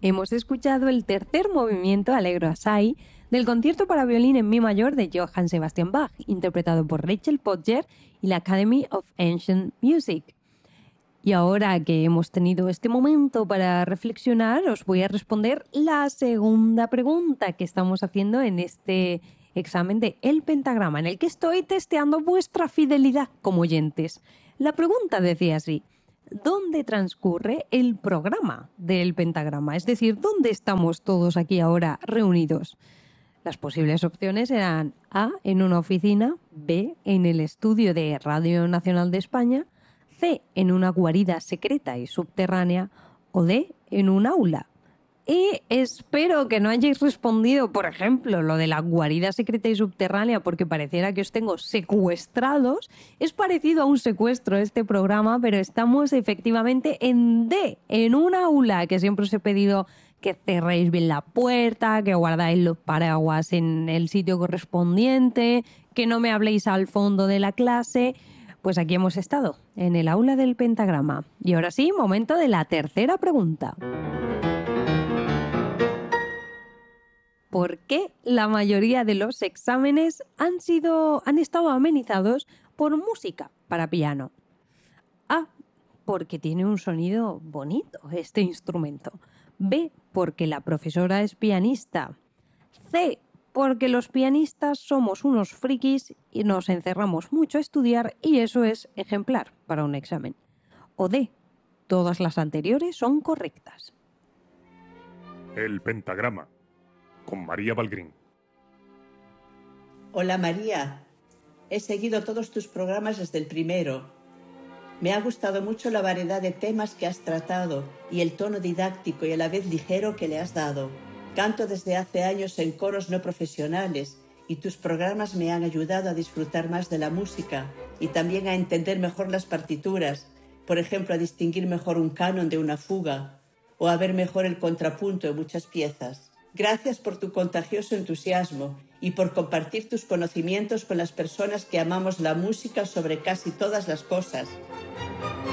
Hemos escuchado el tercer movimiento Allegro Assai del concierto para violín en mi mayor de Johann Sebastian Bach, interpretado por Rachel Podger y la Academy of Ancient Music. Y ahora que hemos tenido este momento para reflexionar, os voy a responder la segunda pregunta que estamos haciendo en este examen de El Pentagrama, en el que estoy testeando vuestra fidelidad como oyentes. La pregunta decía así: ¿dónde transcurre el programa del Pentagrama? Es decir, ¿dónde estamos todos aquí ahora reunidos? Las posibles opciones eran A, en una oficina; B, en el estudio de Radio Nacional de España; C, en una guarida secreta y subterránea; o D, en un aula. Y espero que no hayáis respondido, por ejemplo, lo de la guarida secreta y subterránea porque pareciera que os tengo secuestrados. Es parecido a un secuestro este programa, pero estamos efectivamente en D, en un aula, que siempre os he pedido que cerréis bien la puerta, que guardáis los paraguas en el sitio correspondiente, que no me habléis al fondo de la clase. Pues aquí hemos estado, en el aula del Pentagrama. Y ahora sí, momento de la tercera pregunta. ¿Por qué la mayoría de los exámenes han estado amenizados por música para piano? A, porque tiene un sonido bonito este instrumento. B, porque la profesora es pianista. C, porque los pianistas somos unos frikis y nos encerramos mucho a estudiar y eso es ejemplar para un examen. O D, todas las anteriores son correctas. El Pentagrama, con María Balgrín. Hola María, he seguido todos tus programas desde el primero. Me ha gustado mucho la variedad de temas que has tratado y el tono didáctico y a la vez ligero que le has dado. Canto desde hace años en coros no profesionales y tus programas me han ayudado a disfrutar más de la música y también a entender mejor las partituras, por ejemplo, a distinguir mejor un canon de una fuga o a ver mejor el contrapunto de muchas piezas. Gracias por tu contagioso entusiasmo y por compartir tus conocimientos con las personas que amamos la música sobre casi todas las cosas.